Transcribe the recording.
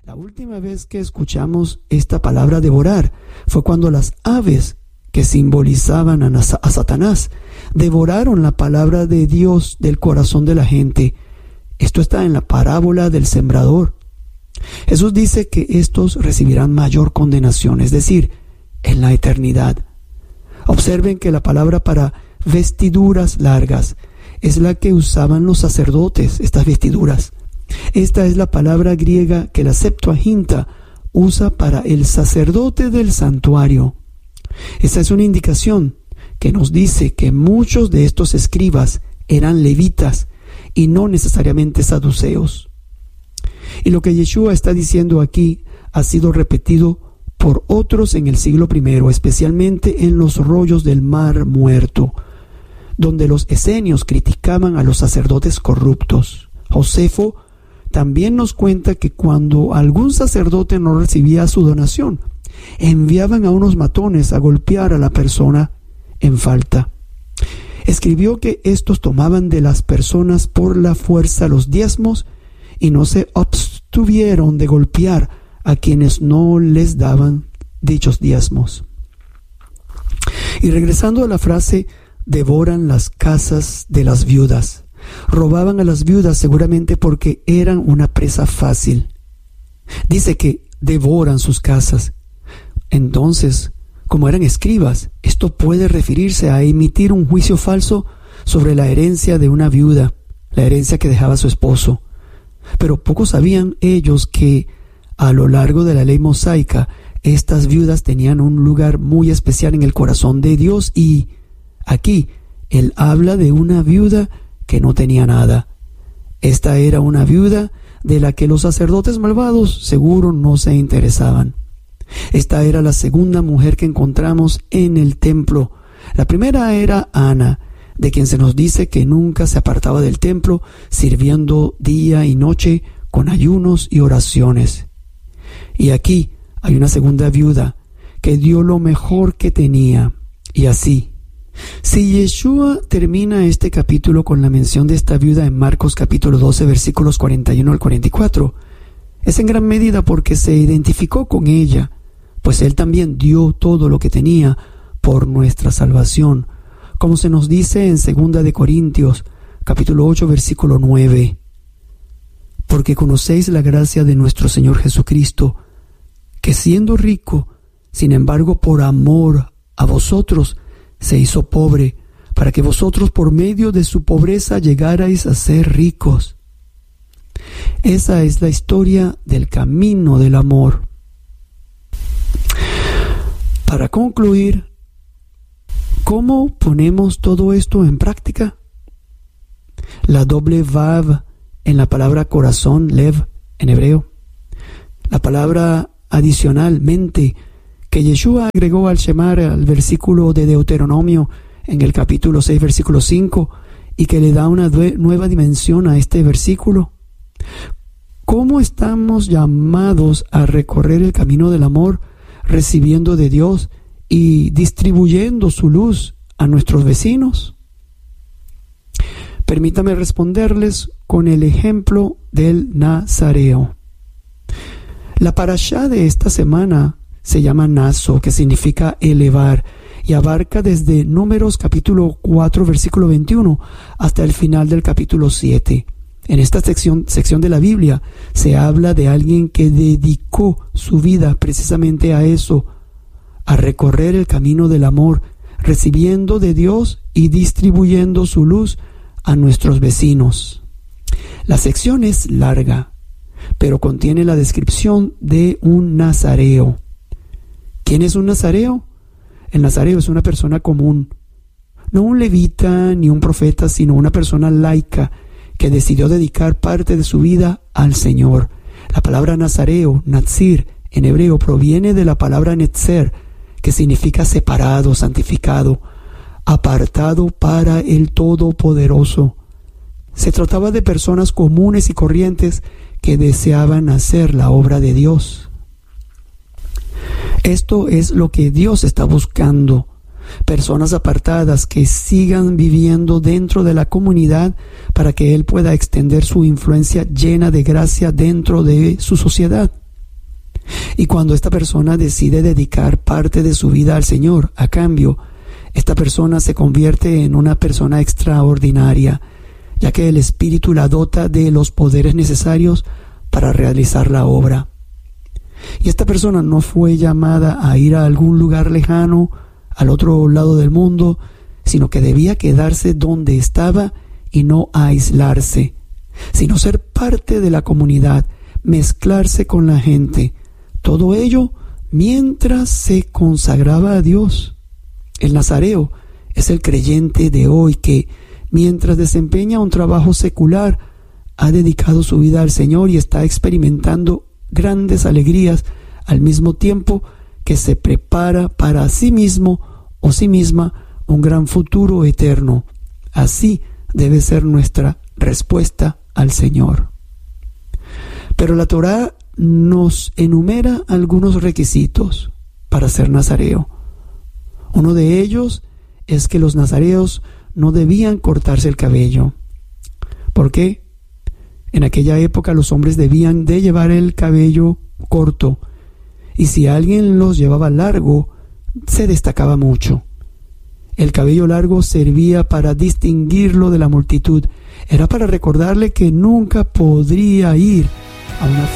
La última vez que escuchamos esta palabra devorar fue cuando las aves que simbolizaban a Satanás devoraron la palabra de Dios del corazón de la gente. Esto está en la parábola del sembrador. Jesús dice que estos recibirán mayor condenación, es decir, en la eternidad. Observen que la palabra para vestiduras largas es la que usaban los sacerdotes, estas vestiduras. Esta es la palabra griega que la Septuaginta usa para el sacerdote del santuario. Esta es una indicación que nos dice que muchos de estos escribas eran levitas y no necesariamente saduceos. Y lo que Yeshua está diciendo aquí ha sido repetido por otros en el siglo I, especialmente en los rollos del Mar Muerto, donde los esenios criticaban a los sacerdotes corruptos. Josefo también nos cuenta que cuando algún sacerdote no recibía su donación, enviaban a unos matones a golpear a la persona en falta. Escribió que estos tomaban de las personas por la fuerza los diezmos y no se abstuvieron de golpear a quienes no les daban dichos diezmos. Y regresando a la frase, devoran las casas de las viudas. Robaban a las viudas seguramente porque eran una presa fácil. Dice que devoran sus casas. Entonces, como eran escribas, esto puede referirse a emitir un juicio falso sobre la herencia de una viuda, la herencia que dejaba su esposo. Pero pocos sabían ellos que a lo largo de la ley mosaica, estas viudas tenían un lugar muy especial en el corazón de Dios, y aquí él habla de una viuda que no tenía nada. Esta era una viuda de la que los sacerdotes malvados seguro no se interesaban. Esta era la segunda mujer que encontramos en el templo. La primera era Ana, de quien se nos dice que nunca se apartaba del templo, sirviendo día y noche con ayunos y oraciones. Y aquí hay una segunda viuda que dio lo mejor que tenía. Y así, si Yeshua termina este capítulo con la mención de esta viuda en Marcos capítulo 12 versículos 41 al 44, es en gran medida porque se identificó con ella, pues él también dio todo lo que tenía por nuestra salvación, como se nos dice en 2 de Corintios capítulo 8 versículo 9. Porque conocéis la gracia de nuestro Señor Jesucristo, que siendo rico, sin embargo por amor a vosotros, se hizo pobre, para que vosotros por medio de su pobreza llegarais a ser ricos. Esa es la historia del camino del amor. Para concluir, ¿cómo ponemos todo esto en práctica? La doble vav en la palabra corazón, lev, en hebreo. La palabra adicionalmente que Yeshua agregó al Shemar, al versículo de Deuteronomio en el capítulo 6, versículo 5, y que le da una nueva dimensión a este versículo. ¿Cómo estamos llamados a recorrer el camino del amor, recibiendo de Dios y distribuyendo su luz a nuestros vecinos? Permítame responderles con el ejemplo del Nazareo. La parashá de esta semana se llama Naso, que significa elevar, y abarca desde Números capítulo 4 versículo 21 hasta el final del capítulo 7. En esta sección de la Biblia se habla de alguien que dedicó su vida precisamente a eso, a recorrer el camino del amor, recibiendo de Dios y distribuyendo su luz a nuestros vecinos. La sección es larga, pero contiene la descripción de un nazareo. ¿Quién es un nazareo? El nazareo es una persona común, no un levita ni un profeta, sino una persona laica que decidió dedicar parte de su vida al Señor. La palabra nazareo, natsir, en hebreo proviene de la palabra netzer, que significa separado, santificado, apartado para el Todopoderoso. Se trataba de personas comunes y corrientes que deseaban hacer la obra de Dios. Esto es lo que Dios está buscando. Personas apartadas que sigan viviendo dentro de la comunidad para que Él pueda extender su influencia llena de gracia dentro de su sociedad. Y cuando esta persona decide dedicar parte de su vida al Señor, a cambio, esta persona se convierte en una persona extraordinaria, ya que el Espíritu la dota de los poderes necesarios para realizar la obra. Y esta persona no fue llamada a ir a algún lugar lejano, al otro lado del mundo, sino que debía quedarse donde estaba y no aislarse, sino ser parte de la comunidad, mezclarse con la gente. Todo ello mientras se consagraba a Dios. El nazareo es el creyente de hoy que, mientras desempeña un trabajo secular, ha dedicado su vida al Señor y está experimentando grandes alegrías al mismo tiempo que se prepara para sí mismo o sí misma un gran futuro eterno. Así debe ser nuestra respuesta al Señor. Pero la Torá nos enumera algunos requisitos para ser nazareo. Uno de ellos es que los nazareos no debían cortarse el cabello. ¿Por qué? En aquella época los hombres debían de llevar el cabello corto, y si alguien los llevaba largo, se destacaba mucho. El cabello largo servía para distinguirlo de la multitud. Era para recordarle que nunca podría ir a una